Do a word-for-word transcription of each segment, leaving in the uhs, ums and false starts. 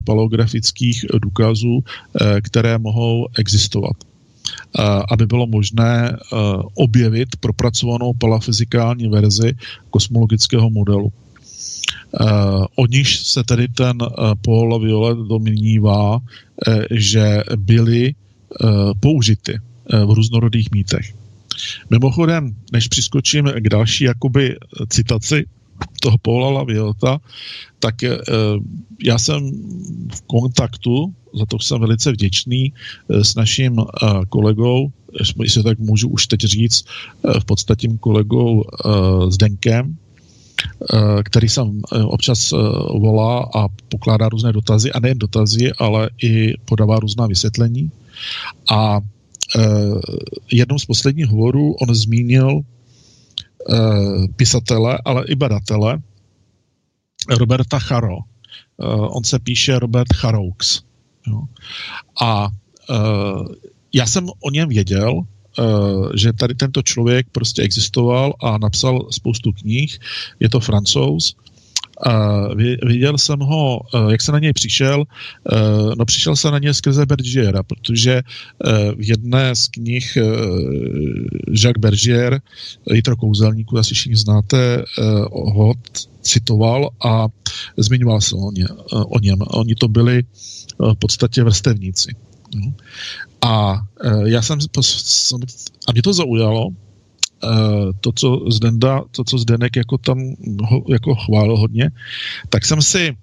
paleografických důkazů, které mohou existovat. Aby bylo možné objevit propracovanou palafyzikální verzi kosmologického modelu. O níž se tedy ten Paul Laviolette domnívá, že byly použity v různorodých mýtech. Mimochodem, než přiskočím k další jakoby citaci toho Paula Lavioletta, tak já jsem v kontaktu, za to jsem velice vděčný, s naším kolegou, jestli tak můžu už teď říct, v podstatě kolegou Zdenkem, který sem občas volá a pokládá různé dotazy, a nejen dotazy, ale i podává různá vysvětlení. A jednou z posledních hovorů on zmínil pisatele, ale i badatele Roberta Charo. On se píše Robert Charoux. A já jsem o něm věděl, že tady tento člověk prostě existoval a napsal spoustu knih. Je to Francouz. Viděl jsem ho, jak se na něj přišel. No přišel se na něj skrze Bergiera, protože v jedné z knih Jacques Bergier, Jitro kouzelníků, asi všichni znáte, ho citoval a zmiňoval se o, ně, o něm. Oni to byli v podstatě vrstevníci. A já jsem, a mě to zaujalo, to, co Zdenda, to, co Zdenek jako tam ho, jako chválil hodně, tak jsem si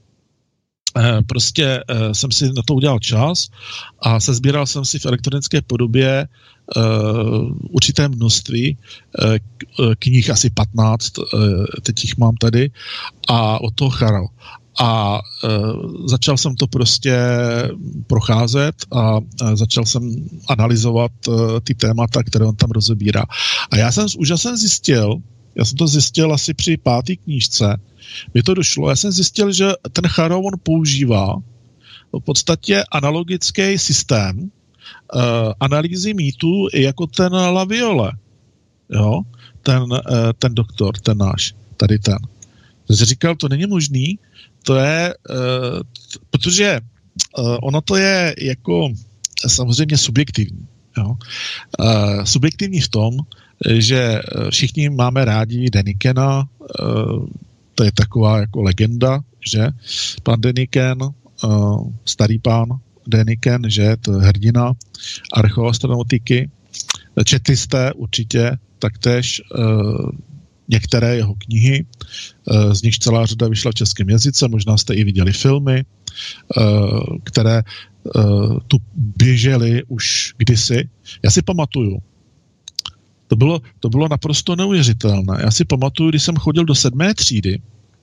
prostě jsem si na to udělal čas a sesbíral jsem si v elektronické podobě určité množství knih, asi patnáct, teď jich mám tady, a od toho Charo. A e, začal jsem to prostě procházet a e, začal jsem analyzovat e, ty témata, které on tam rozebírá. A já jsem s úžasem zjistil, já jsem to zjistil asi při páté knížce, mi to došlo, já jsem zjistil, že ten Charo on používá v podstatě analogický systém e, analýzy mýtů jako ten Laviole, jo, ten, e, ten doktor, ten náš, tady ten. Takže říkal, to není možný, to je, uh, protože uh, ono to je jako samozřejmě subjektivní. Jo? Uh, subjektivní v tom, že všichni máme rádi Denikena, uh, to je taková jako legenda, že pan Deniken, uh, starý pán Deniken, že to je hrdina archeoastronautiky. Četli jste určitě taktéž uh, některé jeho knihy, z nich celá řada vyšla v českém jazyce, možná jste i viděli filmy, které tu běžely už kdysi. Já si pamatuju, to bylo, to bylo naprosto neuvěřitelné. Já si pamatuju, když jsem chodil do sedmé třídy,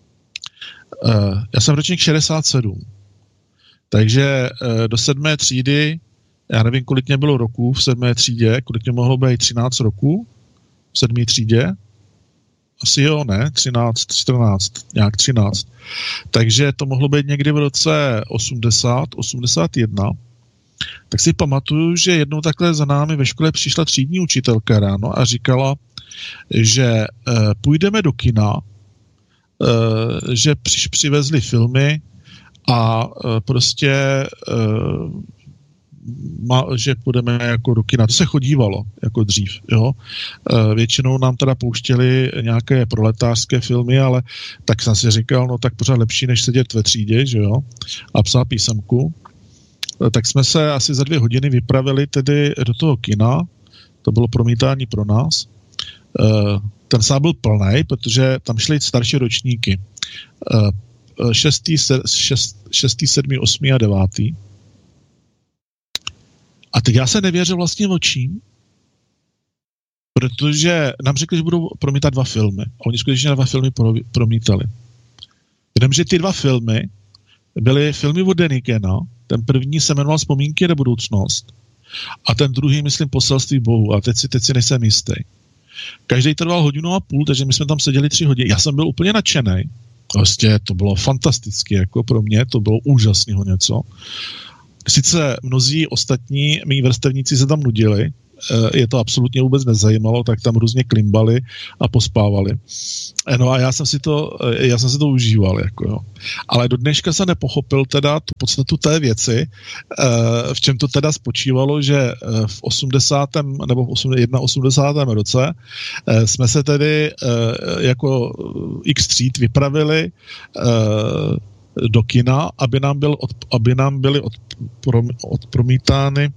já jsem ročník šedesát sedm, takže do sedmé třídy, já nevím, kolik mě bylo roků v sedmé třídě, kolik mě mohlo být třináct roků v sedmé třídě, asi jo, ne? třináct, čtrnáct, nějak třináct. Takže to mohlo být někdy v roce osmdesát, osmdesát jedna. Tak si pamatuju, že jednou takhle za námi ve škole přišla třídní učitelka ráno a říkala, že e, půjdeme do kina, e, že při, přivezli filmy a e, prostě e, Ma, že půjdeme jako do kina. To se chodívalo jako dřív. Jo? E, většinou nám teda pouštěli nějaké proletářské filmy, ale tak jsem si říkal, no tak pořád lepší, než sedět ve třídě, že jo? A psát písemku. E, tak jsme se asi za dvě hodiny vypravili tedy do toho kina. To bylo promítání pro nás. E, ten sál byl plný, protože tam šly starší ročníky. E, šestý, se, šest, šestý, sedmý, osmý a devátý. A teď já se nevěřil vlastním očím, protože nám řekli, že budou promítat dva filmy. A oni skutečně dva filmy promítali. Jenomže ty dva filmy byly filmy od Denikena. Ten první se jmenoval Vzpomínky na budoucnost. A ten druhý, myslím, Poselství Bohu. A teď si, teď si nejsem jistý. Každý trval hodinu a půl, takže my jsme tam seděli tři hodiny. Já jsem byl úplně nadšenej. Prostě to bylo fantastické, jako pro mě, to bylo úžasného něco. Sice mnozí ostatní mý vrstevníci se tam nudili, je to absolutně vůbec nezajímalo, tak tam různě klimbali a pospávali. No a já jsem si to, já jsem si to užíval, jako jo. Ale do dneška jsem nepochopil teda tu podstatu té věci, v čem to teda spočívalo, že v osmdesátém nebo v osmdesátém roce jsme se tedy jako X-Street vypravili do kina, aby nám, byl od, aby nám byly odprom, odpromítány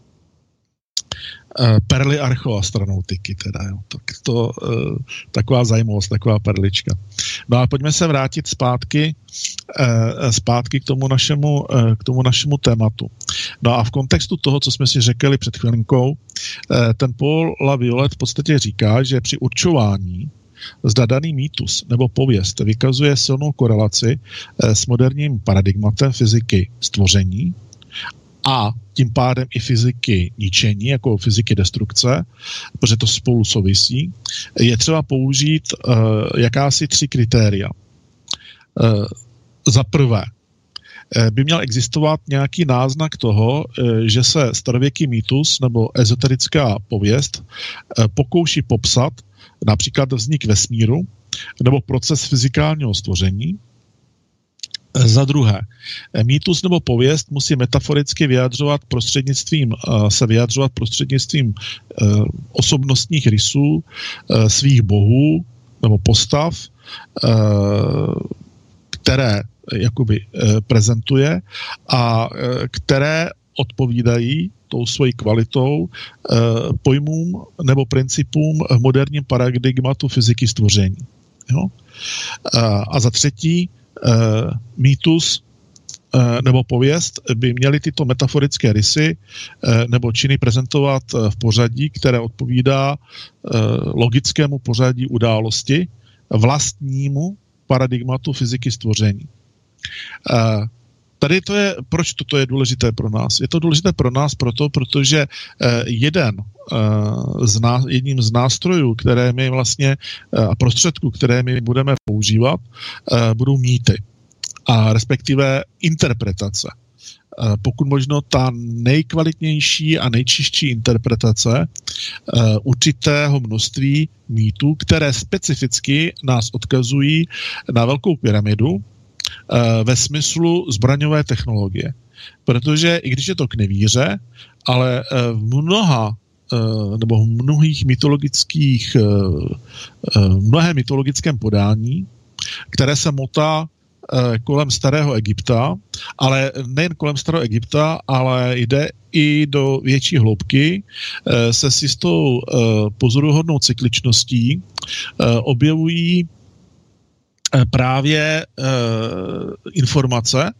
perly archoastronautiky, teda, jo. Tak to, taková zajímavost, taková perlička. No a pojďme se vrátit zpátky, zpátky k tomu našemu, k tomu našemu tématu. No a v kontextu toho, co jsme si řekli před chvilinkou, ten Paul Laviolette v podstatě říká, že při určování, zda daný mýtus nebo pověst vykazuje silnou korelaci s moderním paradigmatem fyziky stvoření a tím pádem i fyziky ničení, jako fyziky destrukce, protože to spolu souvisí, je třeba použít uh, jakási tři kritéria. Uh, za prvé, by měl existovat nějaký náznak toho, že se starověký mýtus nebo ezoterická pověst pokouší popsat například vznik vesmíru nebo proces fyzikálního stvoření. Za druhé, mýtus nebo pověst musí metaforicky vyjadřovat prostřednictvím, se vyjadřovat prostřednictvím osobnostních rysů svých bohů nebo postav, které jakoby prezentuje a které odpovídají tou svojí kvalitou pojmům nebo principům v moderním paradigmatu fyziky stvoření. Jo? A za třetí, mýtus nebo pověst by měly tyto metaforické rysy nebo činy prezentovat v pořadí, které odpovídá logickému pořadí události vlastnímu paradigmatu fyziky stvoření. Tady to je, proč toto je důležité pro nás? Je to důležité pro nás proto, protože jeden z nás, jedním z nástrojů, které my vlastně a prostředků, které my budeme používat, budou mýty a respektive interpretace. Pokud možno ta nejkvalitnější a nejčistší interpretace určitého množství mýtů, které specificky nás odkazují na Velkou pyramidu ve smyslu zbraňové technologie. Protože i když je to k nevíře, ale v mnoha nebo v mnohých mytologických mnohé mytologickém podání, které se motá kolem starého Egypta, ale nejen kolem starého Egypta, ale jde i do větší hloubky, se s jistou pozoruhodnou cykličností objevují právě informace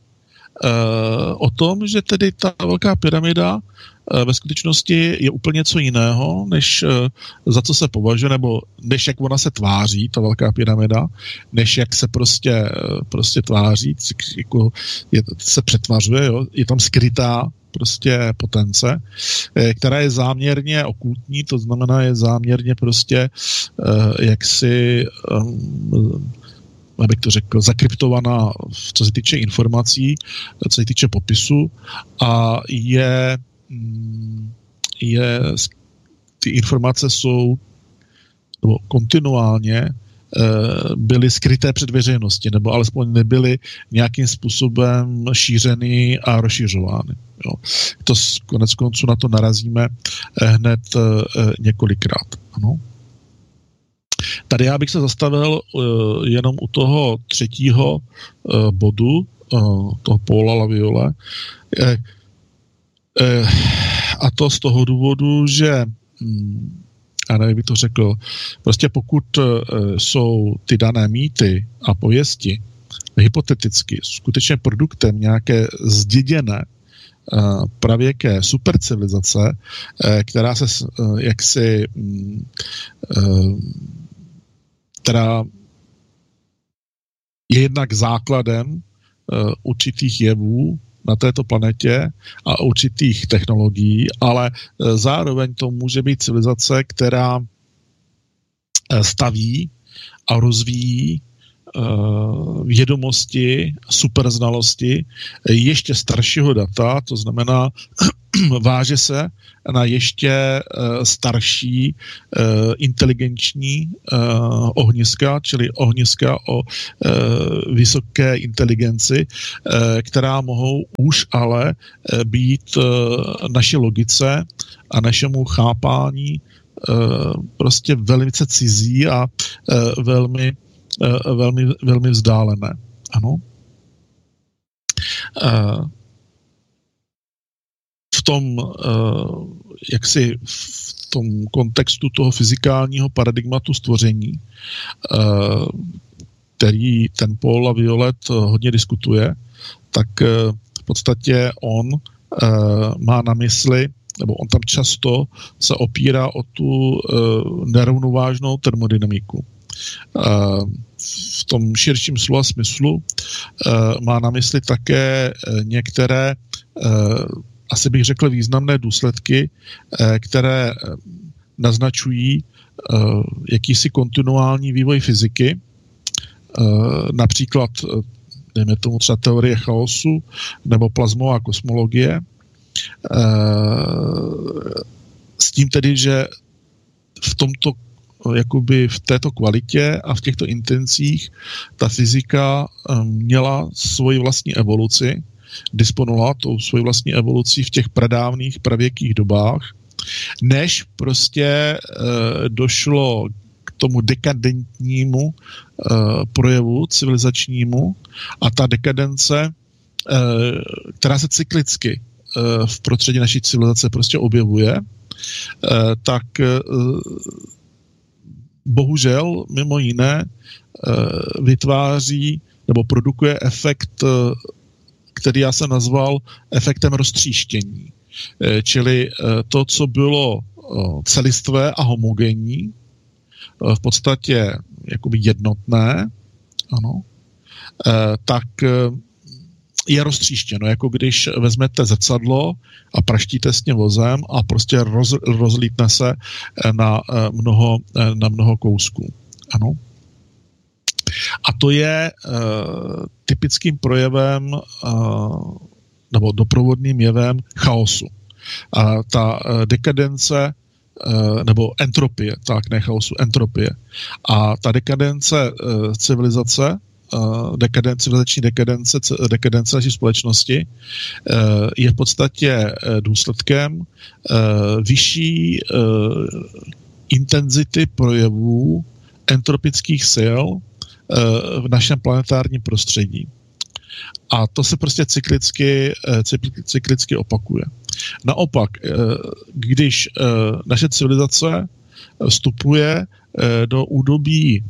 o tom, že tedy ta Velká pyramida ve skutečnosti je úplně něco jiného, než za co se považuje, nebo než jak ona se tváří, ta Velká pyramida, než jak se prostě, prostě tváří, jako je, se přetvařuje, jo? Je tam skrytá prostě potence, která je záměrně okultní, to znamená je záměrně prostě jaksi abych to řekl, zakryptovaná, co se týče informací, co se týče popisu a je, je ty informace jsou nebo kontinuálně byly skryté před veřejností, nebo alespoň nebyly nějakým způsobem šířeny a rozšiřovány. Jo. To konec konců na to narazíme hned několikrát. Ano. Tady já bych se zastavil uh, jenom u toho třetího uh, bodu, uh, toho Paula Laviole, eh, eh, a to z toho důvodu, že hm, já nevím, bych to řekl, prostě pokud uh, jsou ty dané mýty a pověsti hypoteticky skutečně produktem nějaké zděděné uh, pravěké supercivilizace, uh, která se uh, jaksi um, uh, která je jednak základem uh, určitých jevů na této planetě a určitých technologií, ale uh, zároveň to může být civilizace, která uh, staví a rozvíjí vědomosti, superznalosti ještě staršího data, to znamená, váže se na ještě starší inteligenční ohniska, čili ohniska o vysoké inteligenci, která mohou už ale být naší logice a našemu chápání prostě velice cizí a velmi, velmi, velmi vzdálené. Ano. V tom, jaksi v tom kontextu toho fyzikálního paradigmatu stvoření, který ten Paul a Violet hodně diskutuje, tak v podstatě on má na mysli, nebo on tam často se opírá o tu nerovnovážnou termodynamiku. V tom širším slova smyslu má na mysli také některé, asi bych řekl, významné důsledky, které naznačují jakýsi kontinuální vývoj fyziky, například, dejme tomu třeba teorie chaosu nebo plazmová kosmologie, s tím tedy, že v tomto, jakoby v této kvalitě a v těchto intencích ta fyzika měla svoji vlastní evoluci, disponovala tou svoji vlastní evolucí v těch pradávných pravěkých dobách, než prostě došlo k tomu dekadentnímu projevu civilizačnímu a ta dekadence, která se cyklicky v prostředí naší civilizace prostě objevuje, tak bohužel mimo jiné vytváří nebo produkuje efekt, který já jsem nazval efektem roztříštění. Čili to, co bylo celistvé a homogenní, v podstatě jakoby jednotné, ano, tak je roztříštěno, jako když vezmete zrcadlo a praštíte s ním vozem a prostě roz, rozlítne se na mnoho, na mnoho kousků. Ano. A to je uh, typickým projevem uh, nebo doprovodným jevem chaosu. A ta uh, dekadence uh, nebo entropie, tak ne chaosu, entropie. A ta dekadence uh, civilizace dekadence, civilizační dekadence, dekadence naší společnosti je v podstatě důsledkem vyšší intenzity projevů entropických sil v našem planetárním prostředí. A to se prostě cyklicky, cyklicky opakuje. Naopak, když naše civilizace vstupuje do údobí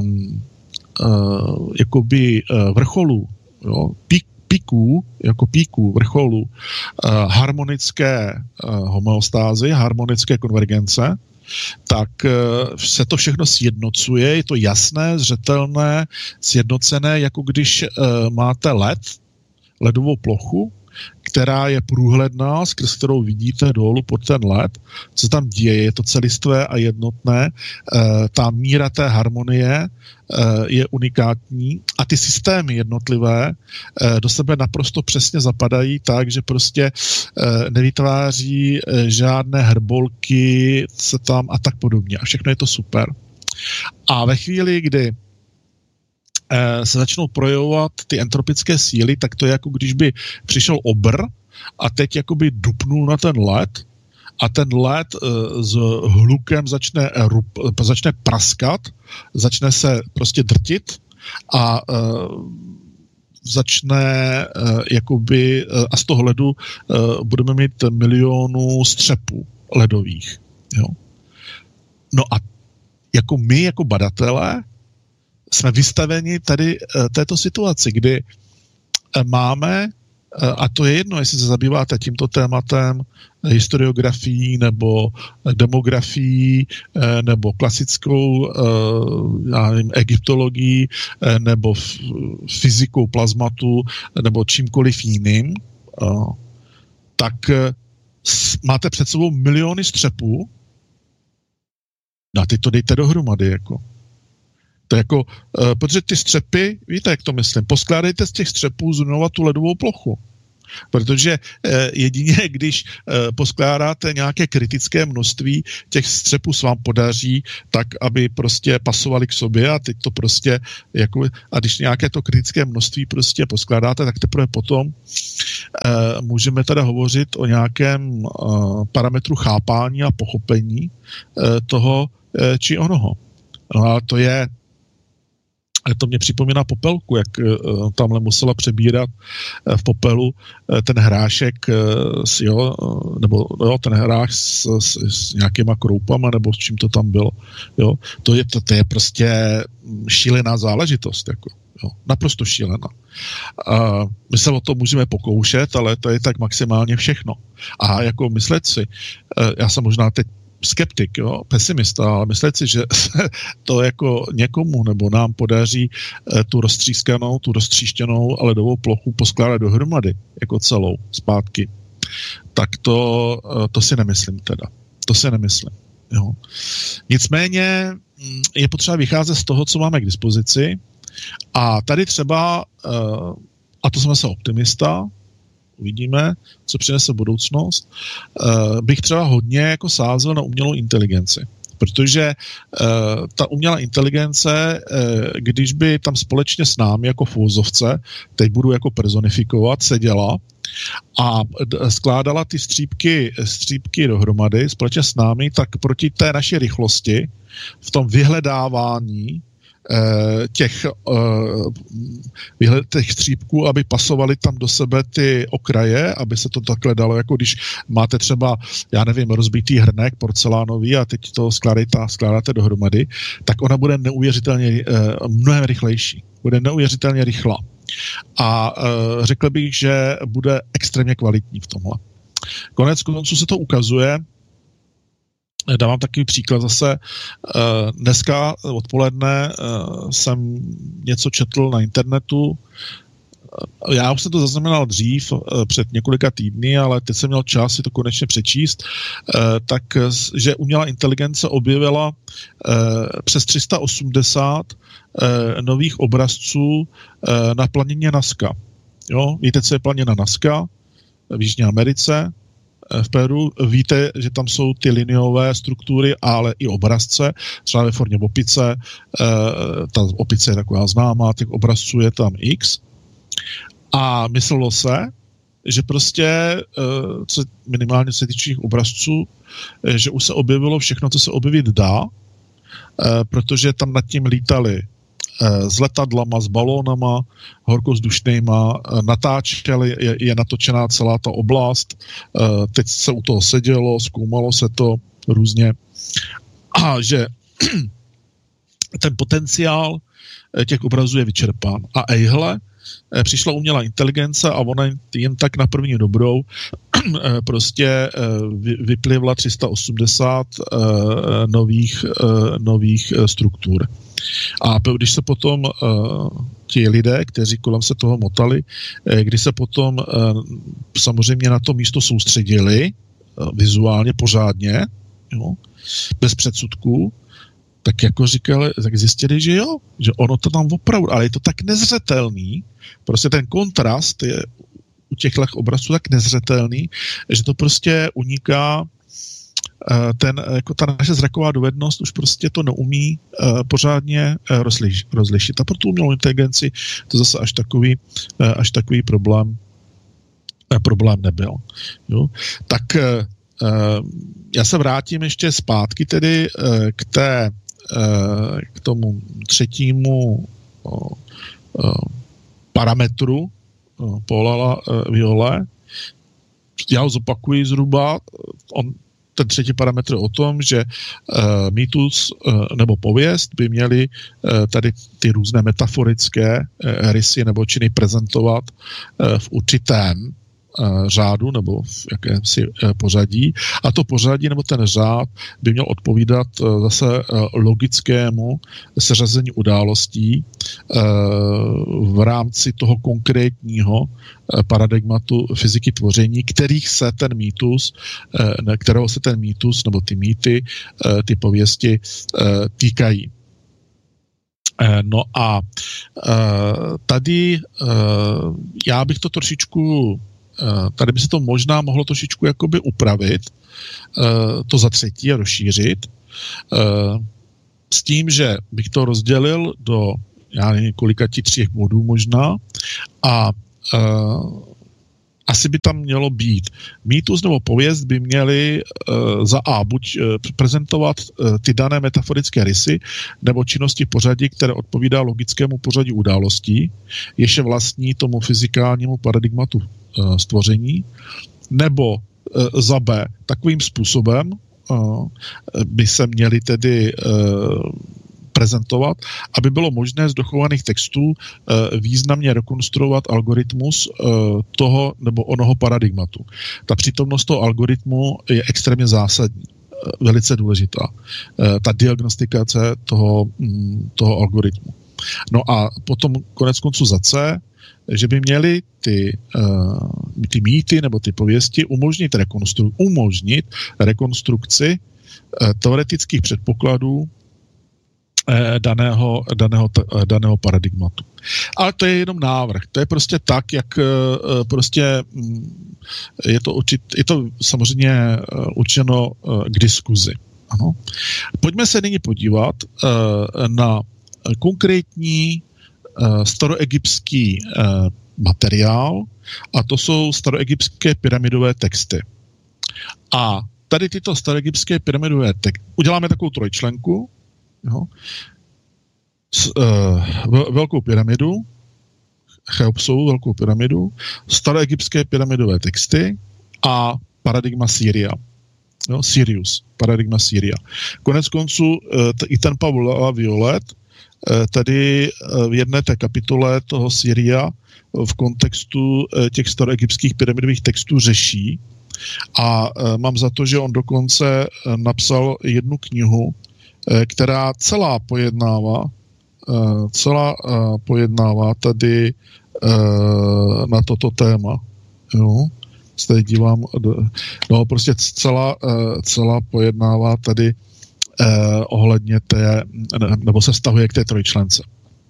Uh, jakoby uh, vrcholů, jo, pík, píků, jako píků, vrcholů, uh, harmonické uh, homeostázy, harmonické konvergence, tak uh, se to všechno sjednocuje, je to jasné, zřetelné, sjednocené, jako když uh, máte led, ledovou plochu, která je průhledná, skrz kterou vidíte dolů pod ten led, co tam děje, je to celistvé a jednotné, e, ta míra té harmonie e, je unikátní a ty systémy jednotlivé e, do sebe naprosto přesně zapadají tak, že prostě e, nevytváří e, žádné hrbolky se tam a tak podobně a všechno je to super. A ve chvíli, kdy se začnou projevovat ty entropické síly, tak to je jako když by přišel obr a teď jakoby dupnul na ten led a ten led s hlukem začne, začne praskat, začne se prostě drtit a začne jakoby a z toho ledu budeme mít milionu střepů ledových. Jo? No a jako my, jako badatelé, jsme vystaveni tady této situaci, kdy máme, a to je jedno, jestli se zabýváte tímto tématem, historiografií nebo demografií nebo klasickou já nevím, egyptologií nebo fyzikou plazmatu nebo čímkoliv jiným, tak máte před sebou miliony střepů, no a ty to dejte dohromady, jako. To je jako, uh, protože ty střepy, víte, jak to myslím, poskládejte z těch střepů znova tu ledovou plochu. Protože eh, jedině, když eh, poskládáte nějaké kritické množství, těch střepů se vám podaří tak, aby prostě pasovali k sobě a teď to prostě, jako, a když nějaké to kritické množství prostě poskládáte, tak teprve potom eh, můžeme teda hovořit o nějakém eh, parametru chápání a pochopení eh, toho eh, či onoho. No a to je to mě připomíná popelku, jak uh, tamhle musela přebírat uh, v popelu uh, ten hrášek, uh, s, jo, uh, nebo jo, ten hráš s, s, s nějakýma kroupama, nebo s čím to tam bylo. Jo. To, je, to, to je prostě šílená záležitost. Jako, jo. Naprosto šílená. Uh, my se o to můžeme pokoušet, ale to je tak maximálně všechno. A jako myslet si, uh, já jsem možná teď skeptik, jo, pesimista, ale myslet si, že to jako někomu nebo nám podaří eh, tu roztřískanou, tu roztříštěnou ledovou plochu poskládat dohromady, jako celou, zpátky, tak to, eh, to si nemyslím teda. To si nemyslím. Jo. Nicméně je potřeba vycházet z toho, co máme k dispozici a tady třeba, eh, a to jsem se optimista, uvidíme, co přinese budoucnost, uh, bych třeba hodně jako sázel na umělou inteligenci. Protože uh, ta umělá inteligence, uh, když by tam společně s námi jako v uvozovce, teď budu jako personifikovat, seděla a skládala ty střípky, střípky dohromady společně s námi, tak proti té naší rychlosti v tom vyhledávání těch, těch střípků, aby pasovaly tam do sebe ty okraje, aby se to takhle dalo, jako když máte třeba, já nevím, rozbitý hrnek porcelánový a teď to skládáte, skládáte dohromady, tak ona bude neuvěřitelně mnohem rychlejší. Bude neuvěřitelně rychlá. A řekl bych, že bude extrémně kvalitní v tomhle. Konec konců se to ukazuje. Dávám takový příklad zase. Dneska odpoledne jsem něco četl na internetu. Já už jsem to zaznamenal dřív, před několika týdny, ale teď jsem měl čas si to konečně přečíst, tak, že umělá inteligence objevila přes tři sta osmdesát nových obrazců na planině Nazca. Jo? Víte, co je planina Nazca v Jižní Americe? V Peru. Víte, že tam jsou ty liniové struktury, ale i obrazce, třeba ve formě opice. Ta opice je taková známá, těch obrazců je tam X. A myslelo se, že prostě minimálně se týče těch obrazců, že už se objevilo všechno, co se objevit dá, protože tam nad tím lítali s letadlama, s balónama, horkozdušnýma, natáčeli, je, je natočená celá ta oblast, teď se u toho sedělo, zkoumalo se to různě a že ten potenciál těch obrazů je vyčerpán. A ejhle, přišla umělá inteligence a ona jen tak na první dobrou prostě vyplivla tři sta osmdesát nových, nových struktur. A když se potom uh, ti lidé, kteří kolem se toho motali, eh, když se potom uh, samozřejmě na to místo soustředili uh, vizuálně, pořádně, jo, bez předsudků, tak jako říkali, tak zjistili, že jo, že ono to tam opravdu, ale je to tak nezřetelný, prostě ten kontrast je u těchto obrazců tak nezřetelný, že to prostě uniká ten, jako ta naše zraková dovednost už prostě to neumí uh, pořádně uh, rozliš, rozlišit. A pro tu umělou inteligenci to zase až takový, uh, až takový problém, uh, problém nebyl. Jo? Tak uh, já se vrátím ještě zpátky tedy uh, k té uh, k tomu třetímu uh, uh, parametru uh, Paula uh, Viole. Já ho zopakuji zhruba. On ten třetí parametr je o tom, že uh, mýtus uh, nebo pověst by měly uh, tady ty různé metaforické uh, rysy nebo činy prezentovat uh, v určitém uh, řádu nebo v jakémsi uh, pořadí. A to pořadí nebo ten řád by měl odpovídat uh, zase uh, logickému seřazení událostí uh, v rámci toho konkrétního paradigmatu fyziky tvoření, kterých se ten mýtus, kterého se ten mýtus nebo ty mýty, ty pověsti týkají. No a tady já bych to trošičku, tady by se to možná mohlo trošičku jakoby upravit, to za třetí a rozšířit, s tím, že bych to rozdělil do, já nevím, kolika ti třech bodů možná a asi by tam mělo být. Mýtus nebo pověst by měly uh, za A buď uh, prezentovat uh, ty dané metaforické rysy nebo činnosti pořadí, které odpovídá logickému pořadí událostí, jež je vlastní tomu fyzikálnímu paradigmatu uh, stvoření, nebo uh, za B takovým způsobem uh, by se měly tedy uh, prezentovat, aby bylo možné z dochovaných textů e, významně rekonstruovat algoritmus e, toho nebo onoho paradigmatu. Ta přítomnost toho algoritmu je extrémně zásadní, e, velice důležitá. E, ta diagnostikace toho, m, toho algoritmu. No a potom konec konců za C, že by měly ty, e, ty mýty nebo ty pověsti umožnit, rekonstru, umožnit rekonstrukci e, teoretických předpokladů daného, daného, daného paradigmatu. Ale to je jenom návrh. To je prostě tak, jak prostě je to, určit, je to samozřejmě určeno k diskuzi. Ano. Pojďme se nyní podívat na konkrétní staroegyptský materiál a to jsou staroegyptské pyramidové texty. A tady tyto staroegyptské pyramidové texty, uděláme takovou trojčlenku, jo, s, uh, velkou pyramidu, Cheopsovu velkou pyramidu, staroegyptské pyramidové texty a paradigma Syria. Jo, Sirius, paradigma Syria. Konec konců t- i ten Paul Violet tady v jedné té kapitole toho Syria v kontextu těch staroegyptských pyramidových textů řeší a mám za to, že on dokonce napsal jednu knihu, která celá pojednává celá pojednává tady na toto téma. Jo. Se tady dívám, no prostě celá, celá pojednává tady ohledně té, nebo se vztahuje k té trojčlence.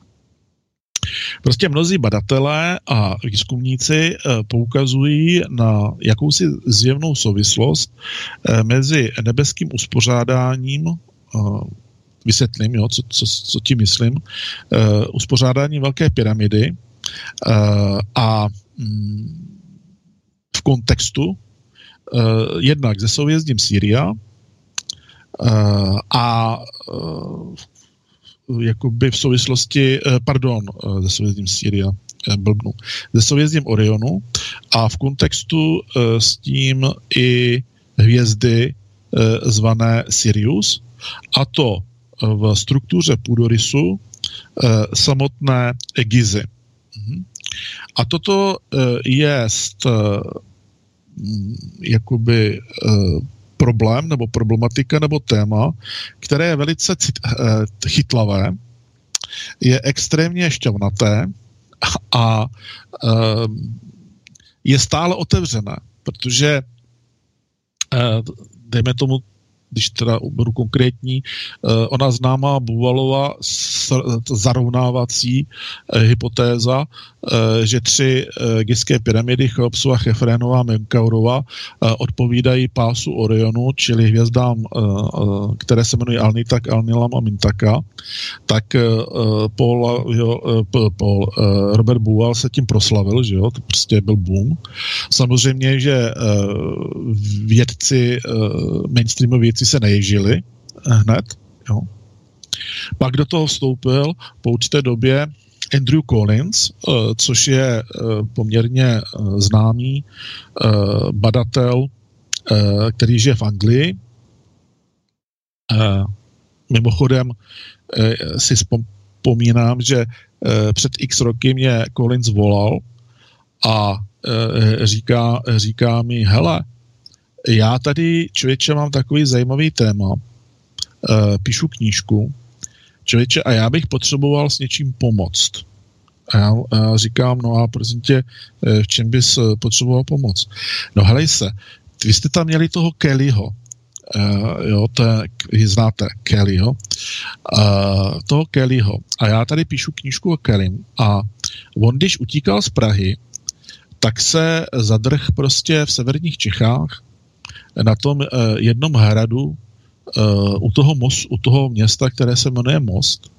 Prostě mnozí badatelé a výzkumníci poukazují na jakousi zjevnou souvislost mezi nebeským uspořádáním, vysvětlím, jo, co, co, co tím myslím, uspořádáním Velké pyramidy a v kontextu jednak se souhvězdím Syria a jakoby v souvislosti, pardon, se souhvězdím Syria, blbnu, se souhvězdím Orionu a v kontextu s tím i hvězdy zvané Sirius, a to v struktuře půdorysu samotné Gizy. A toto je jakoby problém nebo problematika nebo téma, které je velice cit, chytlavé, je extrémně šťavnaté a je stále otevřené, protože dejme tomu, když teda budu konkrétní, ona známá Buvalova zarovnávací hypotéza, že tři gizské pyramidy Cheopsova, Chefrénova a Menkaurova odpovídají pásu Orionu, čili hvězdám, které se jmenují Alnitak, Alnilam a Mintaka, tak Paul, jo, Paul, Robert Buval se tím proslavil, že jo, to prostě byl boom. Samozřejmě, že vědci, mainstreamoví vědci se neježili hned, jo. Pak do toho vstoupil po určité době Andrew Collins, což je poměrně známý badatel, který žije v Anglii. Mimochodem si vzpomínám, že před x roky mě Collins volal a říká, říká mi, hele, já tady, člověče, mám takový zajímavý téma, píšu knížku, člověče, a já bych potřeboval s něčím pomoct. A já, a já říkám, no a prosím tě, v čem bys potřeboval pomoct? No helej se, vy jste tam měli toho Kellyho, Uh, jo, to je, vy znáte Kellyho, uh, toho Kellyho. A já tady píšu knížku o Kellym a on, když utíkal z Prahy, tak se zadrh prostě v severních Čechách na tom uh, jednom hradu uh, u, toho most, u toho města, které se jmenuje Most.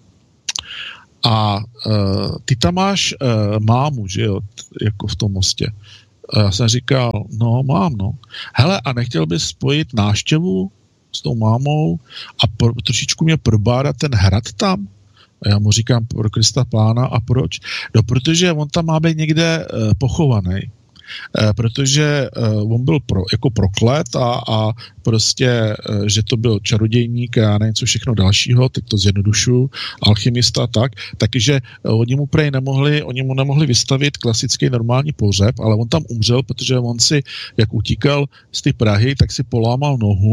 A uh, ty tam máš uh, mámu, že jo, jako v tom Mostě. A já jsem říkal, no mám, no. Hele, a nechtěl bys spojit návštěvu s tou mámou a pro, trošičku mě probádat ten hrad tam? A já mu říkám, pro Krista pána, a proč? No, protože on tam má být někde uh, pochovaný. Uh, protože uh, on byl pro, jako proklet a, a prostě, uh, že to byl čarodějník a něco všechno dalšího, teď to zjednodušuju, alchymista, tak, takže uh, oni mu prej nemohli, oni mu nemohli vystavit klasický normální pohřeb, ale on tam umřel, protože on si, jak utíkal z ty Prahy, tak si polámal nohu,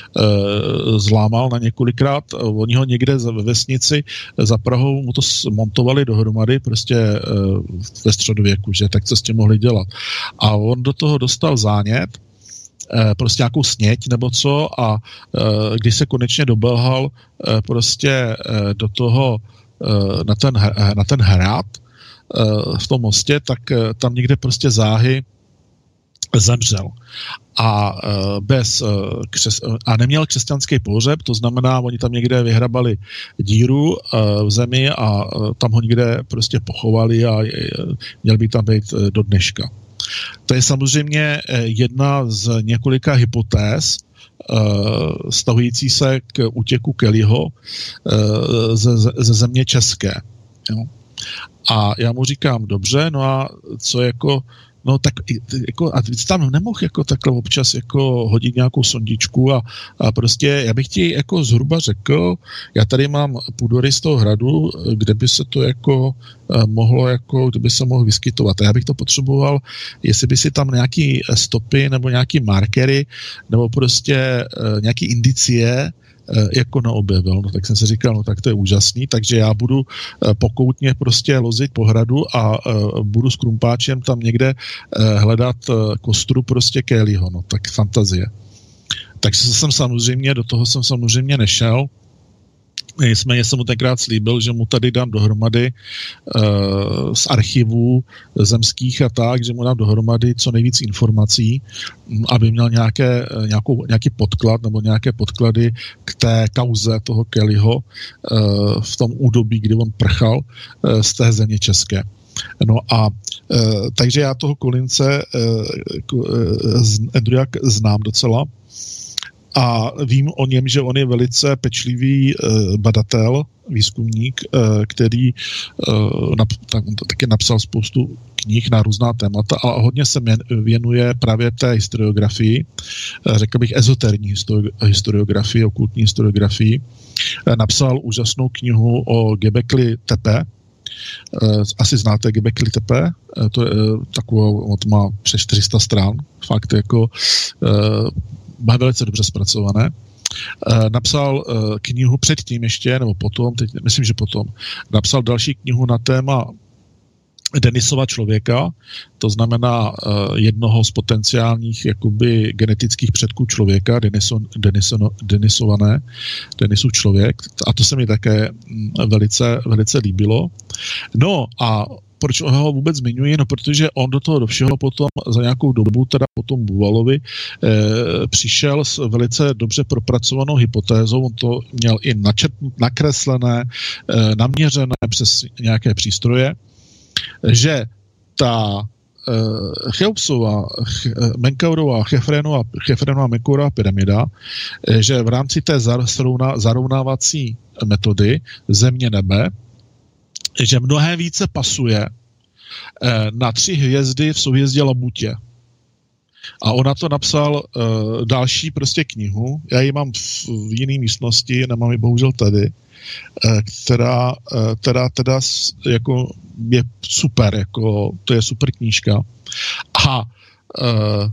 uh, zlámal na několikrát, uh, oni ho někde ve vesnici za Prahou mu to montovali dohromady, prostě uh, ve středověku, že tak co s tím mohli dělat. A on do toho dostal zánět, prostě nějakou sněť nebo co, a když se konečně dobelhal prostě do toho, na ten, na ten hrad v tom Mostě, tak tam někde prostě záhy zemřel. A bez křes, a neměl křesťanský pohřeb, to znamená, oni tam někde vyhrabali díru v zemi a tam ho někde prostě pochovali a měl by tam být do dneška. To je samozřejmě jedna z několika hypotéz stahující se k útěku Kellyho ze, ze země české. Jo. A já mu říkám, dobře, no a co jako, no tak jako, a ty tam nemohl jako takhle občas jako hodit nějakou sondičku a, a prostě já bych ti jako zhruba řekl, já tady mám půdory z toho hradu, kde by se to jako mohlo jako, kdyby se mohl vyskytovat. A já bych to potřeboval, jestli by si tam nějaký stopy nebo nějaký markery nebo prostě uh, nějaký indicie jako neobjevil. No tak jsem si říkal, no tak to je úžasný, takže já budu pokoutně prostě lozit po hradu a budu s krumpáčem tam někde hledat kostru prostě Kellyho, no tak fantazie. Takže jsem samozřejmě, do toho jsem samozřejmě nešel. Nicméně jsem mu tenkrát slíbil, že mu tady dám dohromady uh, z archivů zemských a tak, že mu dám dohromady co nejvíc informací, aby měl nějaké, nějakou, nějaký podklad nebo nějaké podklady k té kauze toho Kellyho uh, v tom údobí, kdy on prchal uh, z té země české. No a uh, takže já toho Collinse uh, z Andrewa znám docela, a vím o něm, že on je velice pečlivý uh, badatel, výzkumník, uh, který uh, nap, tak, taky napsal spoustu knih na různá témata a hodně se věnuje právě té historiografii, uh, řekl bych ezoterní histori- historiografii, okultní historiografii. Uh, napsal úžasnou knihu o Göbekli Tepe. Uh, asi znáte Göbekli Tepe, uh, to je uh, takovou, to má přes čtyři sta stran, fakt jako uh, má velice dobře zpracované. E, napsal e, knihu předtím ještě, nebo potom, teď myslím, že potom, napsal další knihu na téma Denisova člověka, to znamená e, jednoho z potenciálních jakoby genetických předků člověka, Denison, Denison, Denisované, Denisův člověk, a to se mi také velice, velice líbilo. No a proč ho vůbec zmiňuji? No, protože on do toho do všeho potom za nějakou dobu, teda potom Buvalovi, eh, přišel s velice dobře propracovanou hypotézou, on to měl i načet, nakreslené, eh, naměřené přes nějaké přístroje, že ta eh, Cheopsova, ch, Menkaurová, Chefrenova, Chefrenova Menkaurová pyramida, eh, že v rámci té zarovná, zarovnávací metody země nebe, že mnohem více pasuje eh, na tři hvězdy v souhvězdí Labutě. A on na to napsal eh, další prostě knihu, já ji mám v, v jiné místnosti, nemám ji bohužel tady, eh, která, eh, která teda jako je super, jako to je super knížka. A eh,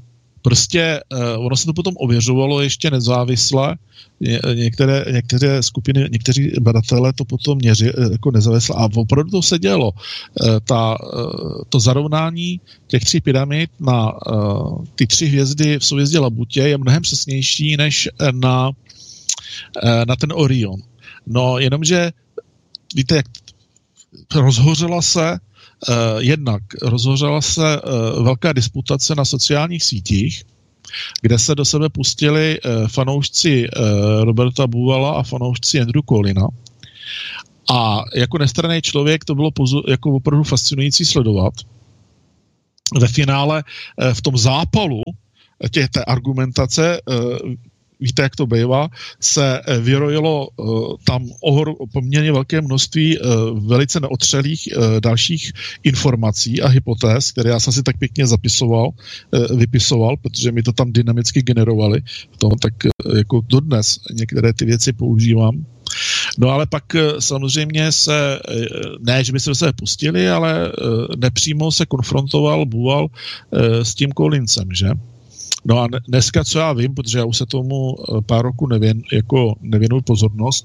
prostě uh, ono se to potom ověřovalo ještě nezávisle, Ně, některé, některé skupiny, někteří badatelé to potom měří jako nezávisle a opravdu to se dělo. Uh, ta, uh, to zarovnání těch tří pyramid na uh, ty tři hvězdy v souhvězdí Labutě je mnohem přesnější než na, uh, na ten Orion. No, jenomže víte, jak rozhořela se uh, jednak rozhořela se uh, velká disputace na sociálních sítích, kde se do sebe pustili uh, fanoušci uh, Roberta Buvala a fanoušci Andrew Collina. A jako nestranný člověk to bylo pozu- jako opravdu fascinující sledovat. Ve finále uh, v tom zápalu tě, té argumentace uh, víte, jak to bývá, se vyrojilo uh, tam ohor, poměrně velké množství uh, velice neotřelých uh, dalších informací a hypotéz, které já jsem si tak pěkně zapisoval, uh, vypisoval, protože mi to tam dynamicky generovali. V tom, tak uh, jako dodnes některé ty věci používám. No ale pak uh, samozřejmě se, uh, ne, že by se do sebe pustili, ale uh, nepřímo se konfrontoval Buval uh, s tím Collinsem, že? No a dneska, co já vím, protože já už se tomu pár roku nevin, jako nevěnuji pozornost,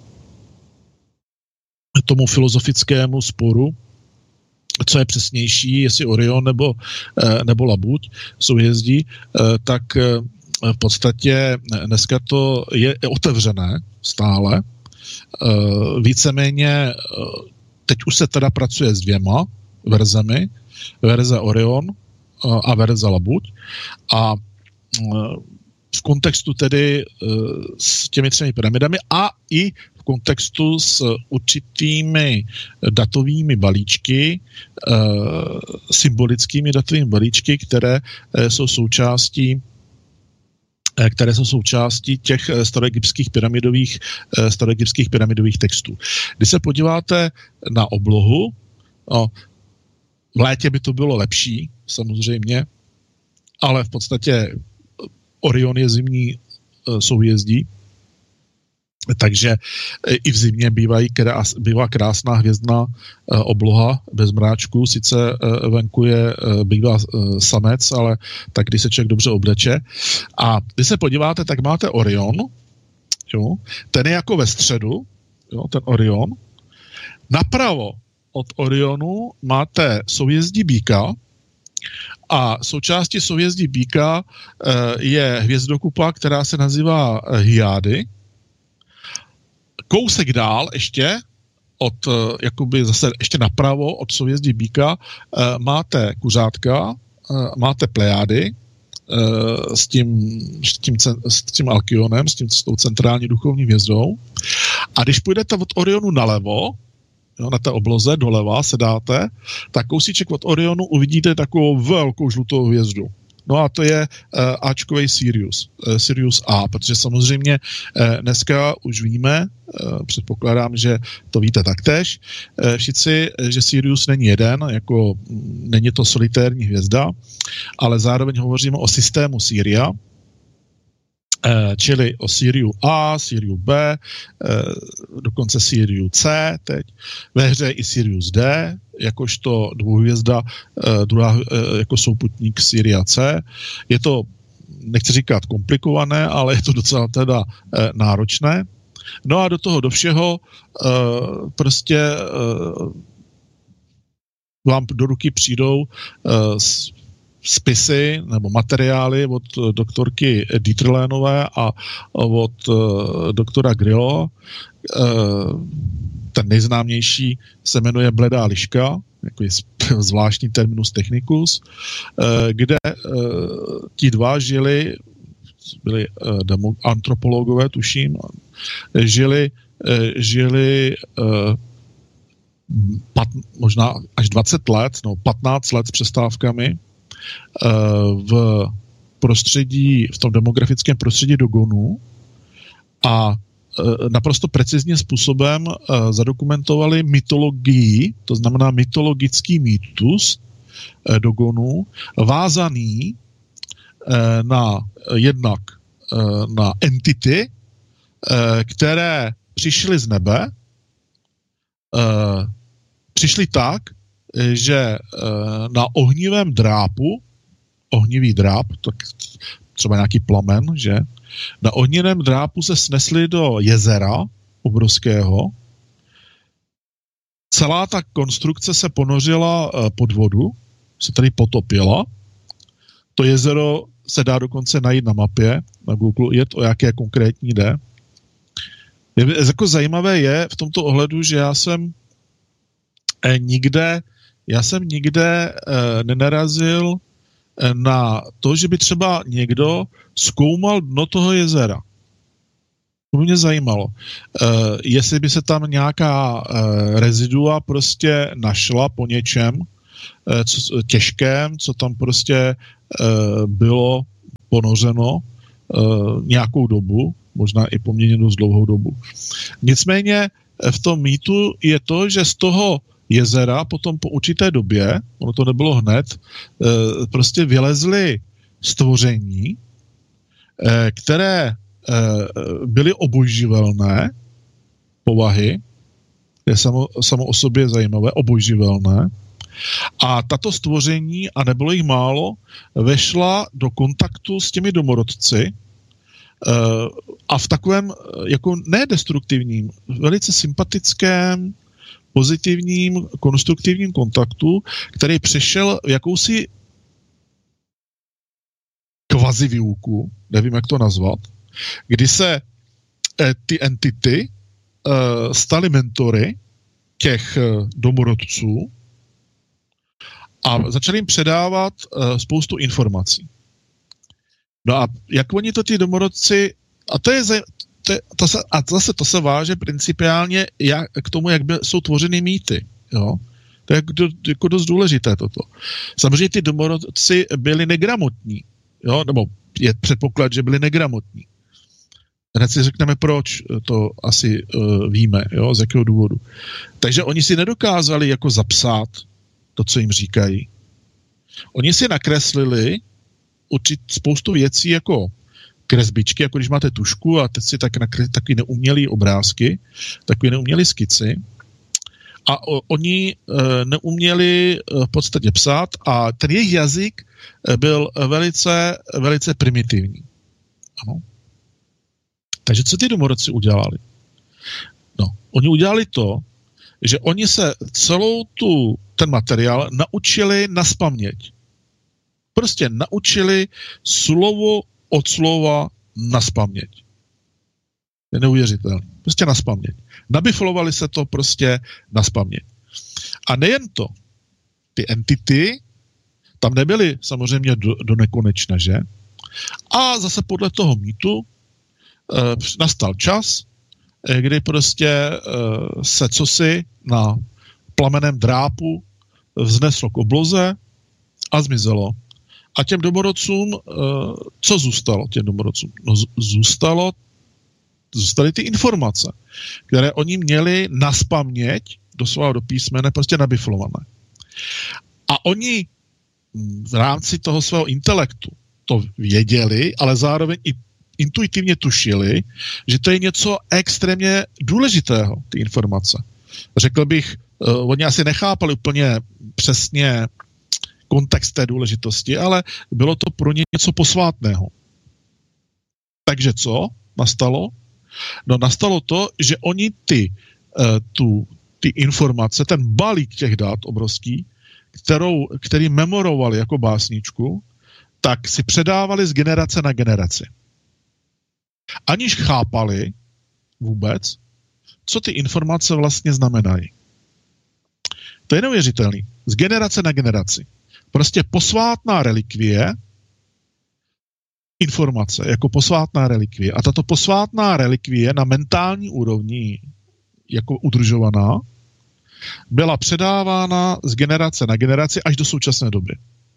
tomu filozofickému sporu, co je přesnější, jestli Orion nebo, nebo Labuť souhvězdí, tak v podstatě dneska to je otevřené stále. Víceméně teď už se teda pracuje s dvěma verzemi, verze Orion a verze Labuť a v kontextu tedy s těmi třemi pyramidami a i v kontextu s určitými datovými balíčky, symbolickými datovými balíčky, které jsou součástí které jsou součástí těch staroegyptských pyramidových, staroegyptských pyramidových textů. Když se podíváte na oblohu, no, v létě by to bylo lepší, samozřejmě, ale v podstatě Orion je zimní souhvězdí, takže i v zimě bývají krás, bývá krásná hvězdná obloha bez mráčku, sice venku je bývá samec, ale tak když se člověk dobře obleče. A když se podíváte, tak máte Orion, jo, ten je jako ve středu, jo, ten Orion. Napravo od Orionu máte souhvězdí Býka, a součástí souhvězdí Býka je hvězdokupa, která se nazývá Hyády. Kousek dál ještě, od, jakoby zase ještě napravo od souhvězdí Býka, máte kuřátka, máte Plejády s tím, s tím, s tím Alkyonem, s, tím, s tou centrální duchovní hvězdou. A když půjdete od Orionu nalevo, jo, na té obloze doleva se dáte, tak kousíček od Orionu uvidíte takovou velkou žlutou hvězdu. No a to je uh, Ačkovej Sirius, uh, Sirius A, protože samozřejmě uh, dneska už víme, uh, předpokládám, že to víte taktéž, uh, všichni, že Sirius není jeden, jako není to solitérní hvězda, ale zároveň hovoříme o systému Siria, čili o Siriu A, Siriu B, dokonce Siriu C teď. Ve hře i Sirius D, jakožto dvouhvězda, druhá jako souputník Siria C. Je to, nechci říkat komplikované, ale je to docela teda náročné. No a do toho do všeho prostě vám do ruky přijdou spisy nebo materiály od doktorky Dieterlénové a od doktora Grillo. Ten nejznámější se jmenuje Bledá liška, jako je zvláštní terminus technicus, kde ti dva žili, byli antropologové, tuším, žili, žili pat, možná až dvacet let, no patnáct let s přestávkami v prostředí, v tom demografickém prostředí Dogonu a naprosto precizním způsobem zadokumentovali mytologii, to znamená mytologický mýtus Dogonu, vázaný na jednak na entity, které přišly z nebe, přišly tak, že na ohnivém drápu, ohnivý dráp, tak třeba nějaký plamen, že? Na ohněném drápu se snesli do jezera obrovského. Celá ta konstrukce se ponořila pod vodu, se tady potopila. To jezero se dá dokonce najít na mapě, na Google, je to, o jaké konkrétní jde. Je, jako zajímavé je v tomto ohledu, že já jsem eh, nikde, já jsem nikde eh, nenarazil eh, na to, že by třeba někdo zkoumal dno toho jezera. To by mě zajímalo. Uh, jestli by se tam nějaká uh, rezidua prostě našla po něčem uh, co, těžkém, co tam prostě uh, bylo ponořeno uh, nějakou dobu, možná i poměrně dost dlouhou dobu. Nicméně v tom mýtu je to, že z toho jezera potom po určité době, ono to nebylo hned, uh, prostě vylezly stvoření, uh, které byly obojživelné povahy, je samo, samo o sobě zajímavé, obojživelné. A tato stvoření, a nebylo jich málo, vešla do kontaktu s těmi domorodci a v takovém jako nedestruktivním, velice sympatickém, pozitivním, konstruktivním kontaktu, který přešel v jakousi kvazi výuku, nevím, jak to nazvat, kdy se eh, ty entity eh, staly mentory těch eh, domorodců a začali jim předávat eh, spoustu informací. No a jak oni to ty domorodci, a to je, to je to se, a zase to se váže principiálně jak, k tomu, jak by, jsou tvořeny mýty, jo. To je jako, jako dost důležité toto. Samozřejmě ty domorodci byli negramotní, jo, nebo je předpoklad, že byli negramotní. Hned si řekneme, proč, to asi uh, víme, jo, z jakého důvodu. Takže oni si nedokázali jako zapsat to, co jim říkají. Oni si nakreslili určit spoustu věcí jako kresbičky, jako když máte tušku a teď si tak nakres, takový neumělý obrázky, takový neumělý skici. A o, oni uh, neuměli uh, v podstatě psát a ten jejich jazyk byl velice, velice primitivní. Ano. Takže co ty domorodci udělali? No, oni udělali to, že oni se celou tu, ten materiál naučili naspaměť. Prostě naučili slovo od slova naspaměť. Je neuvěřitelné. Prostě naspaměť. Nabiflovali se to prostě naspaměť. A nejen to. Ty entity tam nebyly samozřejmě do, do nekonečna, že? A zase podle toho mýtu e, nastal čas, e, kdy prostě e, se cosi na plameném drápu vzneslo k obloze a zmizelo. A těm domorodcům, e, co zůstalo těm domorodcům? No zůstalo, zůstaly ty informace, které oni měli naspaměť, doslova do písmene, prostě nabiflované. A oni v rámci toho svého intelektu to věděli, ale zároveň i intuitivně tušili, že to je něco extrémně důležitého, ty informace. Řekl bych, uh, oni asi nechápali úplně přesně kontext té důležitosti, ale bylo to pro ně něco posvátného. Takže co nastalo? No nastalo to, že oni ty, uh, tu, ty informace, ten balík těch dat obrovský, kterou, který memorovali jako básničku, tak si předávali z generace na generaci. Aniž chápali vůbec, co ty informace vlastně znamenají. To je neuvěřitelný. Z generace na generaci. Prostě posvátná relikvie, informace jako posvátná relikvie. A tato posvátná relikvie na mentální úrovni jako udržovaná byla předávána z generace na generaci až do současné doby.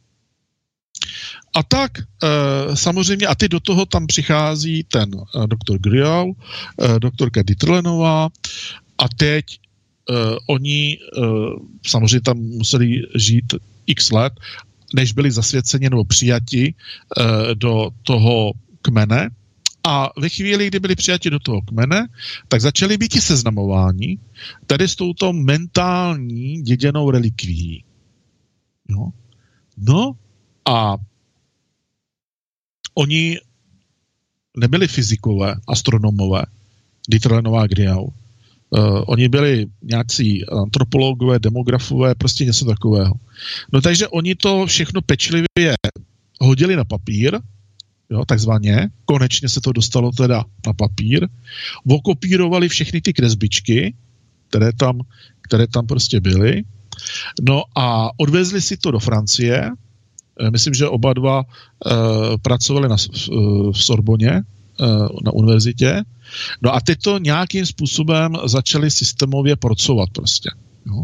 A tak e, samozřejmě, a ty do toho tam přichází ten e, doktor Griau, e, doktorka Dieterlenová a teď e, oni e, samozřejmě tam museli žít x let, než byli zasvěceni nebo přijati e, do toho kmene. A ve chvíli, kdy byli přijati do toho kmene, tak začali být i seznamováni tady s touto mentální děděnou relikvií. No, no a oni nebyli fyzikové, astronomové, Dieter Novák Griau. Uh, oni byli nějací antropologové, demografové, prostě něco takového. No takže oni to všechno pečlivě hodili na papír, jo, takzvaně, konečně se to dostalo teda na papír, okopírovali všechny ty kresbičky, které tam, které tam prostě byly, no a odvezli si to do Francie, myslím, že oba dva uh, pracovali na, uh, v Sorboně, uh, na univerzitě, no a teď to nějakým způsobem začali systémově pracovat prostě. Jo.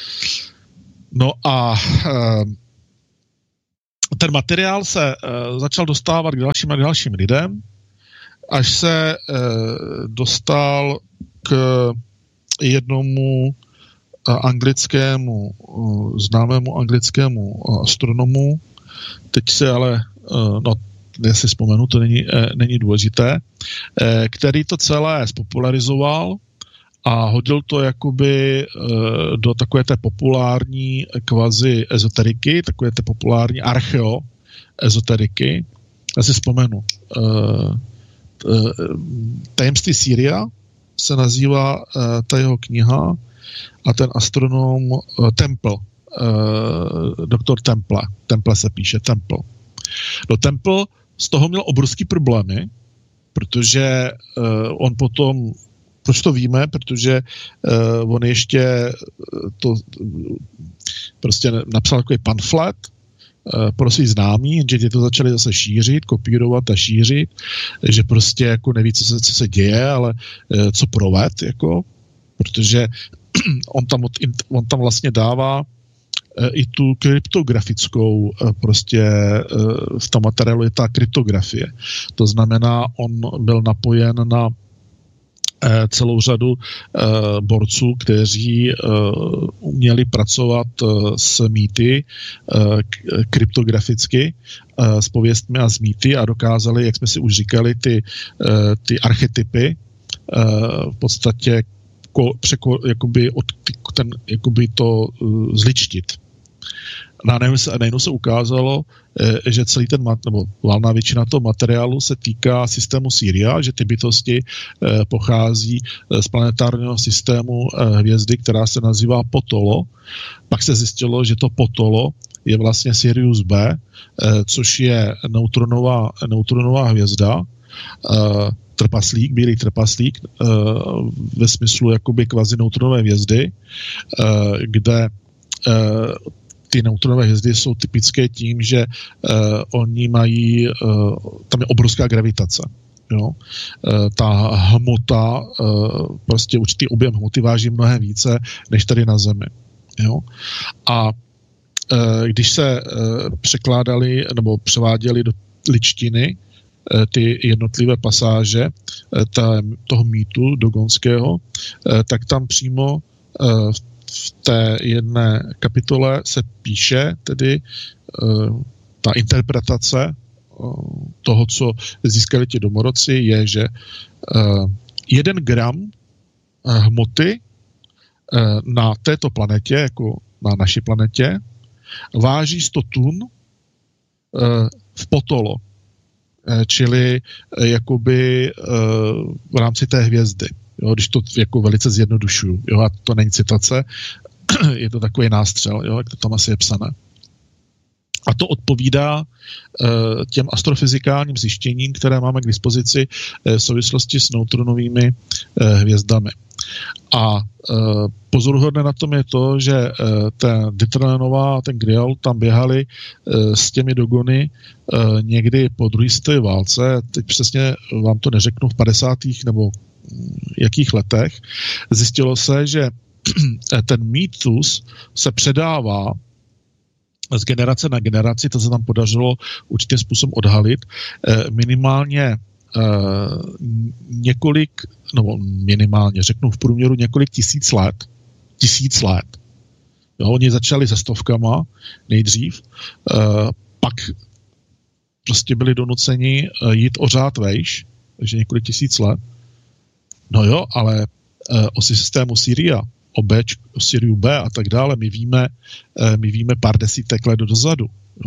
No a uh, ten materiál se uh, začal dostávat k dalším a dalším lidem, až se uh, dostal k jednomu uh, anglickému, uh, známému anglickému uh, astronomu, teď se ale, uh, no, já si vzpomenu, to není, uh, není důležité, uh, který to celé spopularizoval a hodil to jakoby uh, do takové té populární kvazi ezoteriky, takové té populární archeo ezoteriky. Já si vzpomenu. Uh, uh, Tajemství Sýria se nazývá uh, ta jeho kniha a ten astronom uh, Temple, uh, doktor Temple, Temple se píše, Temple. No Temple z toho měl obrovský problémy, protože uh, on potom, proč to víme, protože uh, on ještě to uh, prostě napsal takový pamflet uh, pro svý známí, že ty to začali zase šířit, kopírovat a šířit, že prostě jako neví, co se, co se děje, ale uh, co proved, jako, protože on tam, on tam vlastně dává i tu kryptografickou prostě v tom materiálu je ta kryptografie. To znamená, on byl napojen na celou řadu borců, kteří uměli pracovat s mýty kryptograficky, s pověstmi a s mýty a dokázali, jak jsme si už říkali, ty, ty archetypy v podstatě Překo, jakoby, od, ten, jakoby to uh, zličtit. A najednou se, najednou se ukázalo, eh, že celý ten, mat, nebo valná většina toho materiálu se týká systému Sýria, že ty bytosti eh, pochází z planetárního systému eh, hvězdy, která se nazývá Potolo. Pak se zjistilo, že to Potolo je vlastně Sirius B, eh, což je neutronová, neutronová hvězda, eh, trpaslík, bílý trpaslík, uh, ve smyslu jakoby kvazi neutronové hvězdy, uh, kde uh, ty neutronové hvězdy jsou typické tím, že uh, oni mají, uh, tam je obrovská gravitace. Jo? Uh, ta hmota, uh, prostě určitý objem hmoty váží mnohem více, než tady na Zemi. Jo? A uh, když se uh, překládali nebo převáděli do ličtiny ty jednotlivé pasáže ta, toho mýtu dogonského, tak tam přímo v té jedné kapitole se píše tedy ta interpretace toho, co získali ti domorodci, je, že jeden gram hmoty na této planetě, jako na naší planetě, váží sto tun v Potolo, čili jakoby v rámci té hvězdy. Jo, když to jako velice zjednodušuju. Jo, a to není citace, je to takový nástřel, jo, jak to tam asi je psané. A to odpovídá uh, těm astrofyzikálním zjištěním, které máme k dispozici uh, v souvislosti s neutronovými uh, hvězdami. A uh, pozoruhodné na tom je to, že uh, ten Dieter a ten Grial tam běhali uh, s těmi dogony uh, někdy po druhé světové válce, teď přesně vám to neřeknu, v padesátých nebo jakých letech. Zjistilo se, že ten mýtus se předává z generace na generaci, to se tam podařilo určitým způsobem odhalit, minimálně několik, no minimálně, řeknu v průměru několik tisíc let, tisíc let. Jo, oni začali se stovkama nejdřív, pak prostě byli donuceni jít o řád vejš, takže několik tisíc let. No jo, ale o systému Syria, o, B, o Syriu B a tak dále, my víme, my víme pár desítek let dozadu. Jo.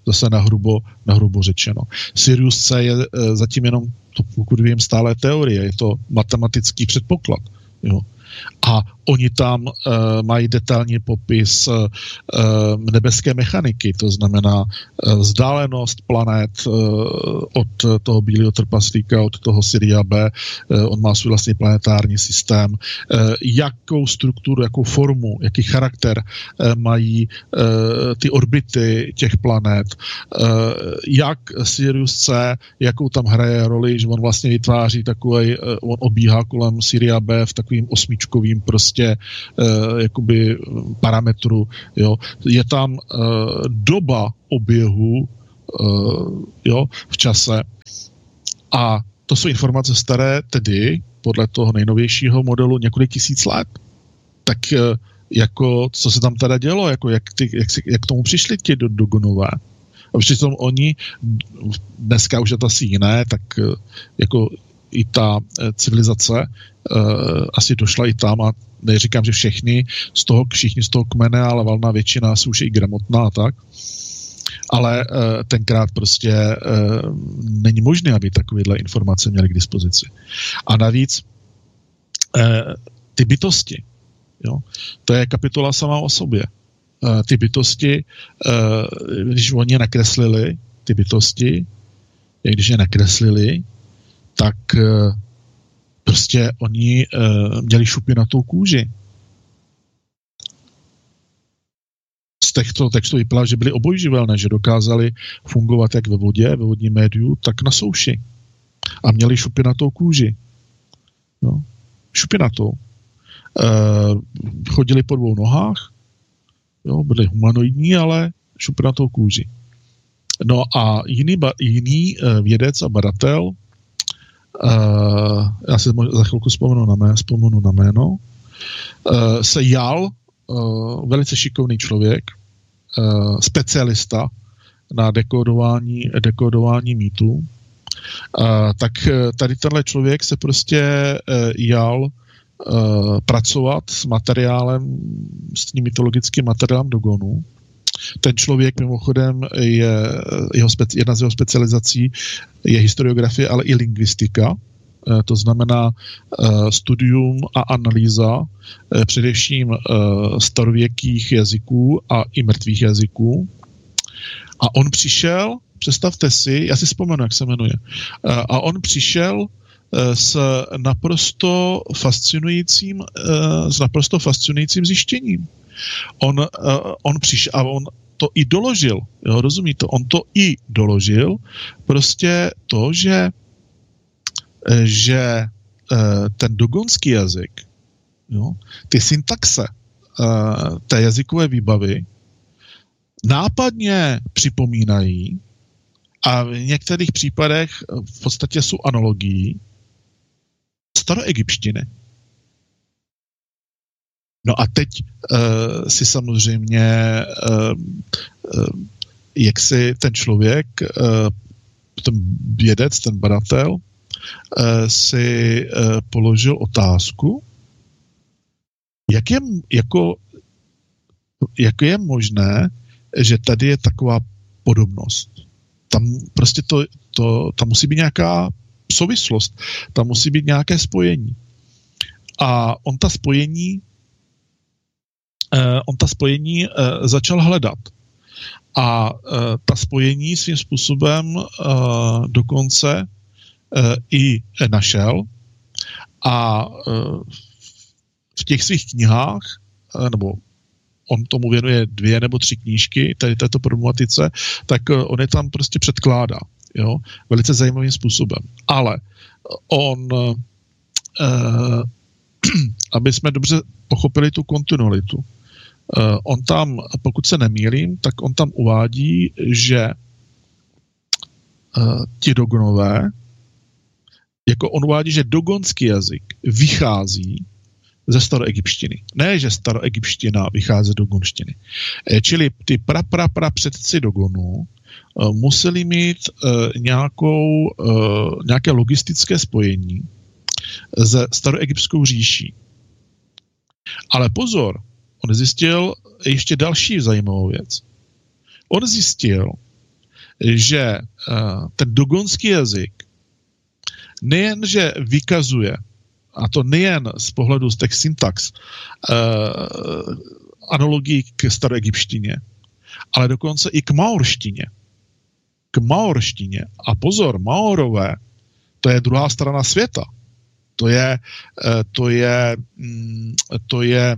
zase nahrubo, nahrubo řečeno. Sirius C je e, zatím jenom, to, pokud vím, stále teorie, je to matematický předpoklad. Jo. A oni tam e, mají detailní popis e, nebeské mechaniky, to znamená e, vzdálenost planet e, od toho bílého trpaslíka, od toho Siria B, e, on má svůj vlastní planetární systém, e, jakou strukturu, jakou formu, jaký charakter e, mají e, ty orbity těch planet, e, jak Sirius C, jakou tam hraje roli, že on vlastně vytváří takový, e, on obíhá kolem Siria B v takovým osmičkovým prostě Uh, jakoby parametru, jo. Je tam uh, doba oběhu uh, jo, v čase a to jsou informace staré, tedy podle toho nejnovějšího modelu několik tisíc let. Tak uh, jako, co se tam teda dělo, jako jak, ty, jak, si, jak k tomu přišli ti do, dogonové. A přitom oni, dneska už je to asi jiné, tak uh, jako i ta uh, civilizace uh, asi došla i tam a neříkám, že všechny z toho, všichni z toho kmene, ale valná většina asi už je i gramotná a tak. Ale uh, tenkrát prostě uh, není možné, aby takovéhle informace měli k dispozici. A navíc uh, ty bytosti, jo, to je kapitola sama o sobě. Uh, ty bytosti, uh, když oni je nakreslili, ty bytosti, když je nakreslili, tak uh, prostě oni uh, měli šupinatou kůži. Z těchto textů vypadá, že byli obojživelné, že dokázali fungovat jak ve vodě, ve vodním médiu, tak na souši. A měli šupinatou kůži. No. Šupinatou. Uh, chodili po dvou nohách, jo, byli humanoidní, ale šupinatou kůži. No a jiný, ba- jiný uh, vědec a badatel, Uh, já si za chvilku vzpomenu na, mé, vzpomenu na jméno, uh, se jal, uh, velice šikovný člověk, uh, specialista na dekodování, dekodování mýtů, uh, tak tady tenhle člověk se prostě uh, jal uh, pracovat s materiálem, s tím mytologickým materiálem Dogonu. Ten člověk mimochodem je, jeho speci, jedna z jeho specializací je historiografie, ale i lingvistika. To znamená studium a analýza především starověkých jazyků a i mrtvých jazyků. A on přišel, představte si, já si vzpomenu, jak se jmenuje, a on přišel s naprosto fascinujícím, s naprosto fascinujícím zjištěním. On, uh, on přišel a on to i doložil, jo, rozumíte? On to i doložil, prostě to, že, že uh, ten dogonský jazyk, jo, ty syntaxe uh, té jazykové výbavy nápadně připomínají a v některých případech v podstatě jsou analogií staroegyptštiny. No a teď uh, si samozřejmě uh, uh, jak si ten člověk, uh, ten vědec, ten badatel uh, si uh, položil otázku, jak je, jako, jak je možné, že tady je taková podobnost. Tam prostě to, to, tam musí být nějaká souvislost, tam musí být nějaké spojení. A on ta spojení Uh, on ta spojení uh, začal hledat. A uh, ta spojení svým způsobem uh, dokonce uh, i našel. A uh, v těch svých knihách, uh, nebo on tomu věnuje dvě nebo tři knížky tady této problematice, tak uh, on je tam prostě předkládá. Jo? Velice zajímavým způsobem. Ale on, uh, aby jsme dobře pochopili tu kontinuitu, Uh, on tam, pokud se nemýlím, tak on tam uvádí, že uh, ti Dogonové, jako on uvádí, že dogonský jazyk vychází ze staroegyptštiny. Ne, že staroegyptština vychází z dogonštiny. E, čili ty pra, pra, pra předci Dogonu uh, museli mít uh, nějakou, uh, nějaké logistické spojení se staroegyptskou říší. Ale pozor, on zjistil ještě další zajímavou věc. On zjistil, že ten dogonský jazyk nejen, že vykazuje, a to nejen z pohledu z těch syntax, analogii k staroegyptštině, ale dokonce i k maorštině. K maorštině. A pozor, Maorové, to je druhá strana světa. To je, to je, to je,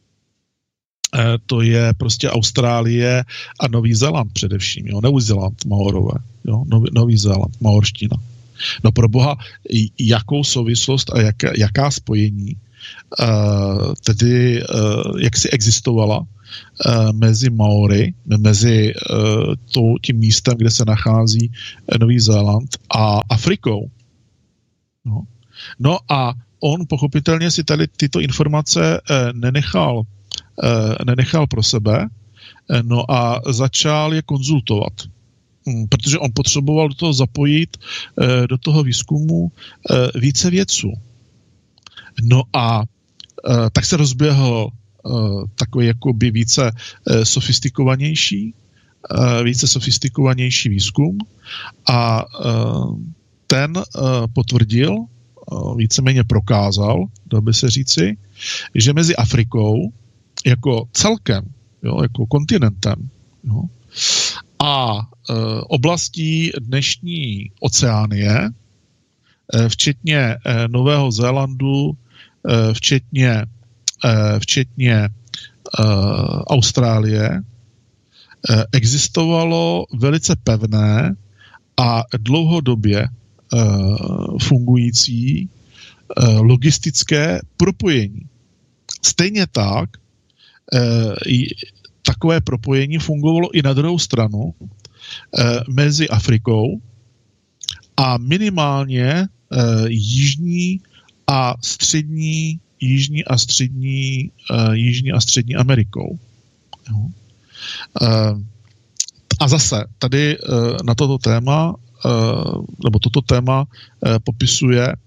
to je prostě Austrálie a Nový Zéland především. Jo? Nový Zéland, Maorové. Jo? Nový, Nový Zéland, maorština. No pro boha, jakou souvislost a jaká, jaká spojení uh, tedy uh, jak si existovala uh, mezi Maory, mezi uh, to, tím místem, kde se nachází Nový Zéland a Afrikou. No, no a on pochopitelně si tady tyto informace uh, nenechal, uh, nenechal pro sebe, uh, no a začal je konzultovat. Protože on potřeboval do toho zapojit, do toho výzkumu více vědců. No a tak se rozběhl takový jakoby více sofistikovanější, více sofistikovanější výzkum a ten potvrdil, víceméně prokázal, dá by se říci, že mezi Afrikou jako celkem, jo, jako kontinentem, jo, a e, oblastí dnešní Oceánie, e, včetně e, Nového Zélandu, e, včetně, e, včetně e, Austrálie, e, existovalo velice pevné a dlouhodobě e, fungující e, logistické propojení. Stejně tak e, takové propojení fungovalo i na druhou stranu eh, mezi Afrikou a minimálně eh, jižní a střední jižní a střední eh, jižní a střední Amerikou. Jo. Eh, a zase tady eh, na toto téma eh, nebo toto téma eh, popisuje eh,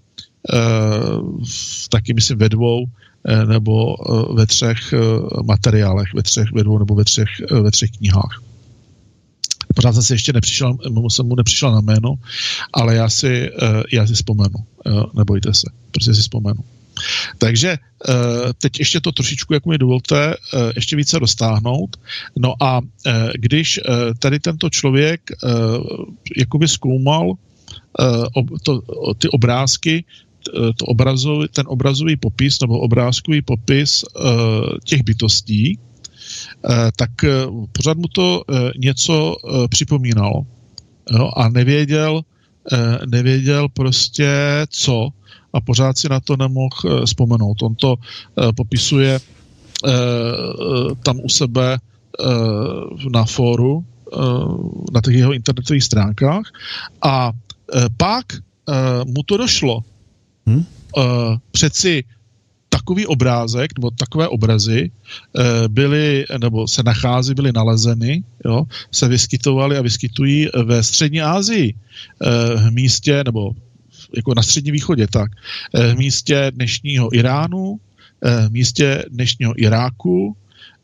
taky myslím ve dvou nebo ve třech materiálech, ve třech, ve dvou nebo ve třech, ve třech knihách. Pořád jsem si ještě nepřišel, jsem mu nepřišel na jméno, ale já si, já si vzpomenu. Nebojte se, prostě si vzpomenu. Takže teď ještě to trošičku, jak mi dovolte, ještě více roztáhnout. No a když tady tento člověk jakoby zkoumal to, ty obrázky, to obrazový, ten obrazový popis nebo obrázkový popis uh, těch bytostí, uh, tak uh, pořád mu to uh, něco uh, připomínalo. Jo? A nevěděl, uh, nevěděl prostě co a pořád si na to nemohl uh, vzpomenout. On to uh, popisuje uh, tam u sebe uh, na fóru, uh, na těch jeho internetových stránkách a uh, pak uh, mu to došlo. Hmm? Uh, přeci takový obrázek, nebo takové obrazy uh, byly, nebo se nachází, byly nalezeny, jo, se vyskytovaly a vyskytují ve Střední Asii, uh, v místě, nebo jako na Středním východě, tak, uh, v místě dnešního Iránu, uh, v místě dnešního Iráku uh,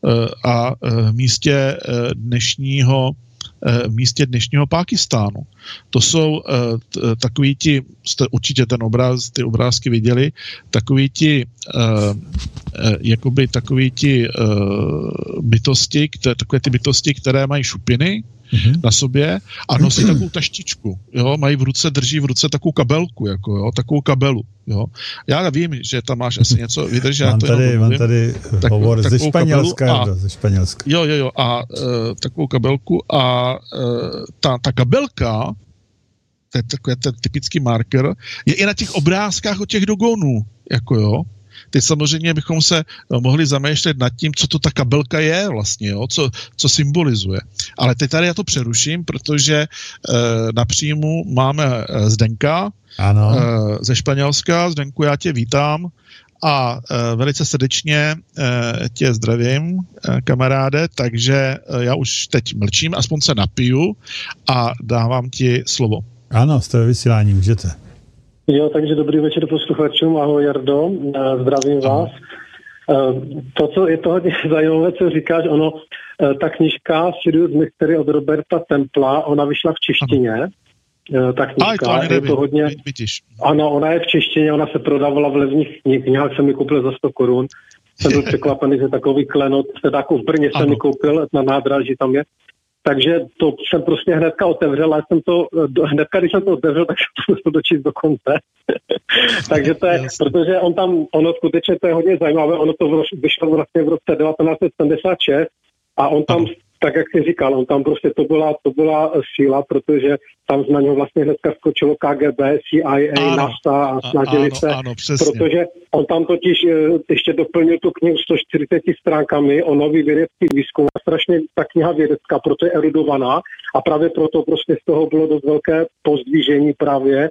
a uh, v místě uh, dnešního v místě dnešního Pákistánu. To jsou t, takový ti, jste určitě ten obraz, ty obrázky viděli, takový ti uh, jakoby takový ti uh, bytosti, které, takové ty bytosti, které mají šupiny mm-hmm. na sobě a nosí mm-hmm. takovou taštičku, jo, mají v ruce, drží v ruce takovou kabelku, jako jo, takovou kabelu, jo. Já vím, že tam máš asi něco, vydrž, já to tady, jenom mám tady tak, hovor ze Španělska, a, ze Španělska. Jo, jo, jo, a uh, takovou kabelku a uh, ta, ta kabelka, to je takový ten typický marker, je i na těch obrázkách od těch dogonů, jako jo. Teď samozřejmě bychom se mohli zamýšlet nad tím, co to ta kabelka je vlastně, jo? Co, co symbolizuje. Ale teď tady já to přeruším, protože e, na příjmu máme Zdenka ano. E, ze Španělska. Zdenku, já tě vítám a e, velice srdečně e, tě zdravím, e, kamaráde, takže e, já už teď mlčím, aspoň se napiju a dávám ti slovo. Ano, jste ve vysílání, můžete. Jo, takže dobrý večer posluchačům, ahoj Jardo, zdravím vás. To, co je to hodně zajímavé, co říkáš, ono, ta knížka Sirius Mystery od Roberta Templa, ona vyšla v češtině. Ano. Ta knížka, A, to je to hodně... Ano, ona je v češtině, ona se prodávala v levných knihách, jsem ji koupil za sto korun. Jsem byl překvapený, že takový klenot, se tak v Brně jsem ji koupil, na nádraží tam je. Takže to jsem prostě hnedka otevřel, a jsem to, hnedka, když jsem to otevřel, tak jsem to dočíst do konce. Takže to je, protože on tam, ono skutečně to je hodně zajímavé, ono to vyšlo vlastně v roce devatenáct set sedmdesát šest a on tam, tak jak jsi říkal, on tam prostě to byla, to byla síla, protože tam na něho vlastně hnedka skočilo K G B, C I A, ano, NASA a snažili ano, se, ano, protože on tam totiž ještě doplnil tu knihu sto čtyřiceti stránkami o nový vědecký výzkum. Strašně ta kniha vědecká, proto je erudovaná a právě proto prostě z toho bylo dost velké pozdvížení právě